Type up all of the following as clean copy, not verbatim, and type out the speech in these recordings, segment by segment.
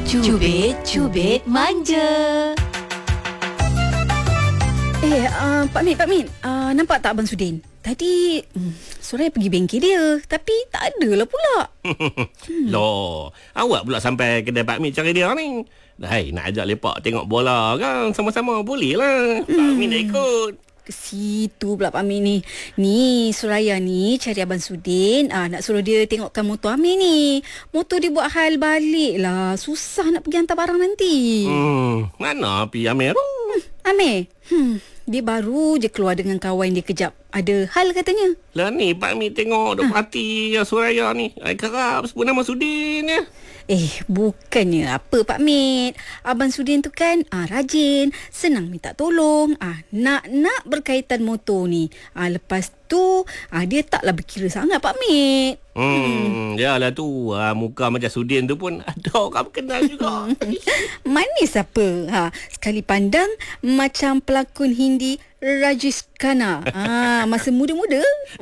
Cubit manja. Pak Min, nampak tak Abang Sudin? Tadi Suraya pergi bengkel dia, tapi tak adalah pula. Loh, awak pula sampai kedai Pak Min cari dia ni. Hai, nak ajak lepak tengok bola kan? Sama-sama boleh lah. Pak Min dah ikut. Ke situ pula Pak Min ni. Ni Suraya ni cari Abang Sudin, nak suruh dia tengokkan motor Amir ni. Motor dia buat hal balik lah. Susah nak pergi hantar barang nanti. Mana pergi Amir tu? Amir, dia baru je keluar dengan kawan dia kejap. Ada hal katanya. Lah ni Pak Min tengok duk parti Suraya ni. Ai kerap sebut nama Sudin ya. Bukannya apa Pak Mit. Abang Sudin tu kan rajin, senang minta tolong, nak berkaitan motor ni. Lepas tu dia taklah berkira sangat Pak Mit. Yalah tu, muka macam Sudin tu pun ada orang kenal juga. Manis apa? Sekali pandang macam pelakon Hindi Rajesh Khanna. Masa muda-muda.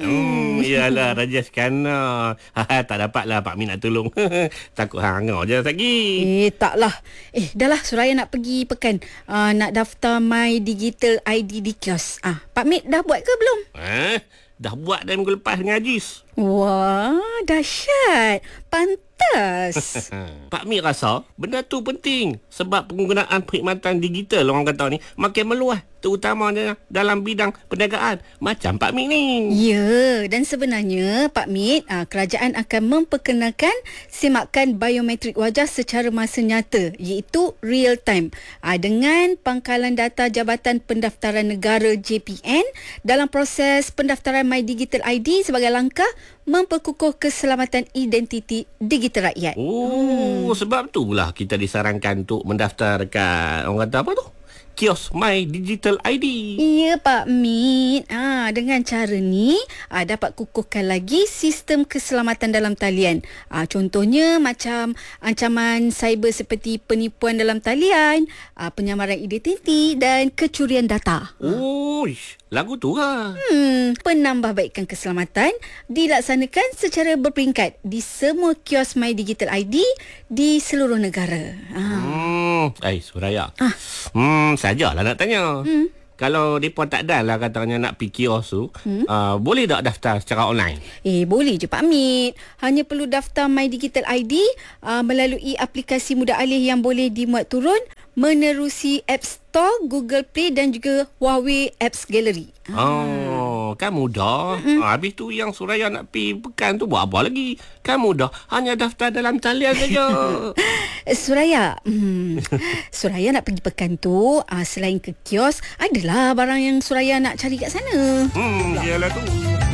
Yalah Rajesh Khanna. Tak dapatlah Pak Min nak tolong. Takut hangau je lagi. Taklah. Dah lah Suraya nak pergi pekan. Nak daftar My Digital ID di kios. Pak Mit dah buat ke belum? Dah buat dah minggu lepas dengan Ajis. Wah, dahsyat. Pantas. Pak Mit rasa benda tu penting sebab penggunaan perkhidmatan digital orang kata ni makin meluas, terutamanya dalam bidang perniagaan macam Pak Mit ni. Ya, dan sebenarnya Pak Mit, kerajaan akan memperkenalkan semakan biometrik wajah secara masa nyata, iaitu real time, dengan pangkalan data Jabatan Pendaftaran Negara JPN dalam proses pendaftaran My Digital ID sebagai langkah memperkukuh keselamatan identiti digital rakyat. Sebab itulah kita disarankan untuk mendaftar dekat orang kata apa tu? Kios My Digital ID. Ya Pak Mit. Dengan cara ni dapat kukuhkan lagi sistem keselamatan dalam talian. Contohnya macam ancaman cyber seperti penipuan dalam talian, penyamaran identiti dan kecurian data. Lagu tu lah. Penambahbaikan keselamatan dilaksanakan secara berperingkat di semua kios My Digital ID di seluruh negara. Suraya. Sajalah nak tanya. Kalau mereka tak ada lah katanya nak pergi kios tu, boleh tak daftar secara online? Boleh je Pak Mit. Hanya perlu daftar My Digital ID melalui aplikasi mudah alih yang boleh dimuat turun menerusi App Store, Google Play dan juga Huawei Apps Gallery. Kan mudah. Habis tu yang Suraya nak pergi pekan tu buat apa lagi? Kan mudah. Hanya daftar dalam talian saja. Suraya Suraya nak pergi pekan tu, selain ke kios, adalah barang yang Suraya nak cari kat sana. Yalah tu.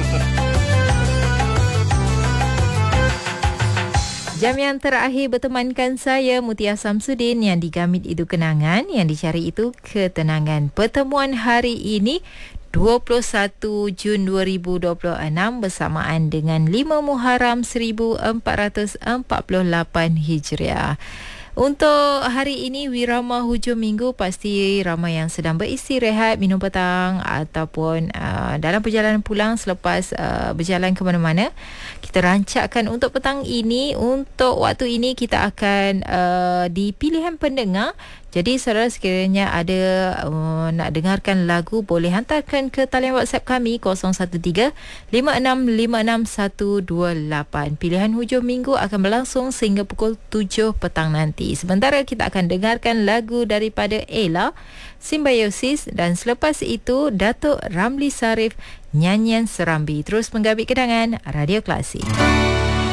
Jam yang terakhir bertemankan saya Mutia Samsudin yang digamit itu kenangan, yang dicari itu ketenangan. Pertemuan hari ini 21 Jun 2026 bersamaan dengan 5 Muharram 1448 Hijriah. Untuk hari ini wirama hujung minggu, pasti ramai yang sedang beristirahat, minum petang ataupun dalam perjalanan pulang selepas berjalan ke mana-mana. Kita rancakkan untuk petang ini, untuk waktu ini kita akan di pilihan pendengar. Jadi saudara sekiranya ada nak dengarkan lagu, boleh hantarkan ke talian WhatsApp kami 013-5656-128. Pilihan hujung minggu akan berlangsung sehingga pukul 7 petang nanti. Sementara kita akan dengarkan lagu daripada Ella, Symbiosis, dan selepas itu Datuk Ramli Sarif, Nyanyian Serambi. Terus menggabit kenangan Radio Klasik.